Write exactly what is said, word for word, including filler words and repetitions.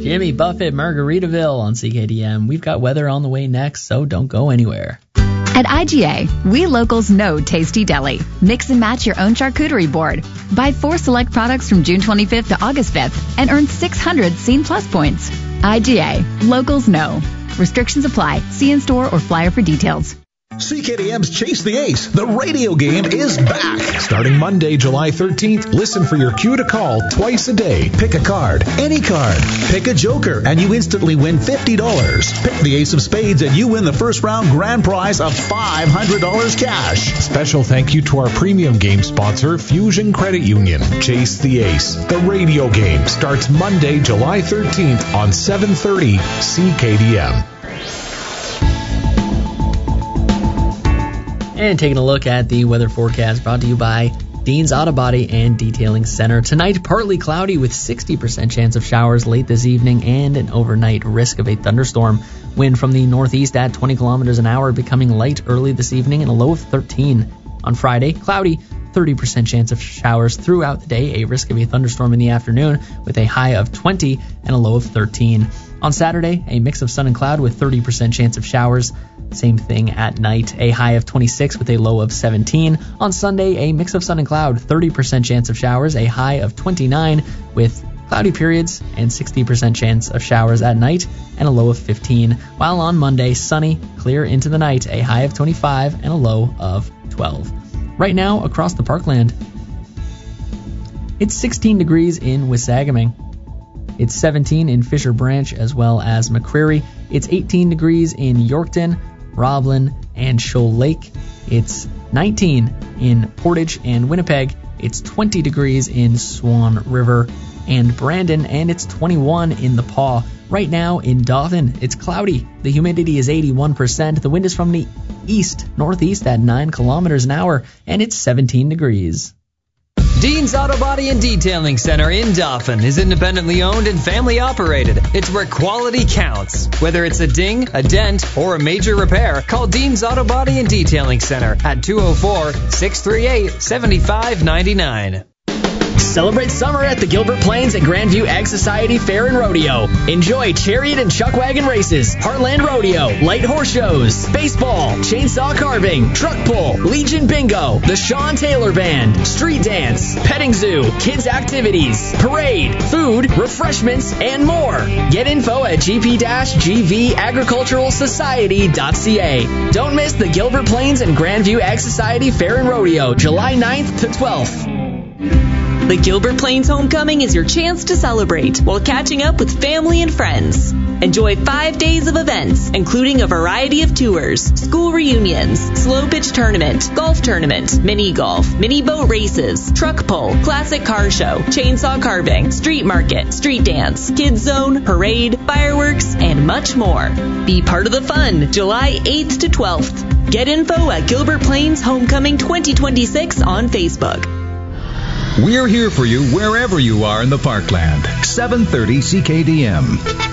Jimmy Buffett, Margaritaville on C K D M. We've got weather on the way next, so don't go anywhere. At I G A, we locals know Tasty Deli. Mix and match your own charcuterie board. Buy four select products from June twenty-fifth to August fifth and earn six hundred Scene Plus points. I G A, locals know. Restrictions apply. See in store or flyer for details. C K D M's Chase the Ace, the radio game, is back. Starting Monday, July thirteenth, listen for your cue to call twice a day. Pick a card, any card. Pick a joker, and you instantly win fifty dollars. Pick the ace of spades, and you win the first round grand prize of five hundred dollars cash. Special thank you to our premium game sponsor, Fusion Credit Union. Chase the Ace, the radio game, starts Monday, July thirteenth on seven thirty C K D M. And taking a look at the weather forecast brought to you by Dean's Auto Body and Detailing Center. Tonight, partly cloudy with sixty percent chance of showers late this evening and an overnight risk of a thunderstorm. Wind from the northeast at twenty kilometers an hour, becoming light early this evening and a low of thirteen. On Friday, cloudy, thirty percent chance of showers throughout the day, a risk of a thunderstorm in the afternoon with a high of twenty and a low of thirteen. On Saturday, a mix of sun and cloud with thirty percent chance of showers. Same thing at night, a high of twenty-six with a low of seventeen. On Sunday, a mix of sun and cloud, thirty percent chance of showers, a high of twenty-nine with cloudy periods and sixty percent chance of showers at night and a low of fifteen. While on Monday, sunny, clear into the night, a high of twenty-five and a low of twelve. Right now, across the parkland, it's sixteen degrees in Wissagaming. It's seventeen in Fisher Branch as well as McCreary. It's eighteen degrees in Yorkton, Roblin, and Shoal Lake. It's nineteen in Portage and Winnipeg. It's twenty degrees in Swan River and Brandon, and it's twenty-one in the Paw. Right now in Dauphin, it's cloudy. The humidity is eighty-one percent. The wind is from the east, northeast at nine kilometers an hour, and it's seventeen degrees. Dean's Auto Body and Detailing Center in Dauphin is independently owned and family operated. It's where quality counts. Whether it's a ding, a dent, or a major repair, call Dean's Auto Body and Detailing Center at two oh four, six three eight, seven five nine nine. Celebrate summer at the Gilbert Plains and Grandview Ag Society Fair and Rodeo. Enjoy chariot and chuck wagon races, Heartland Rodeo, light horse shows, baseball, chainsaw carving, truck pull, Legion Bingo, the Sean Taylor Band, street dance, petting zoo, kids activities, parade, food, refreshments, and more. Get info at g p g v agricultural society dot c a. Don't miss the Gilbert Plains and Grandview Ag Society Fair and Rodeo, July ninth to twelfth. The Gilbert Plains Homecoming is your chance to celebrate while catching up with family and friends. Enjoy five days of events, including a variety of tours, school reunions, slow pitch tournament, golf tournament, mini golf, mini boat races, truck pull, classic car show, chainsaw carving, street market, street dance, kids zone, parade, fireworks, and much more. Be part of the fun, July eighth to twelfth. Get info at Gilbert Plains Homecoming twenty twenty-six on Facebook. We're here for you wherever you are in the Parkland. seven thirty C K D M.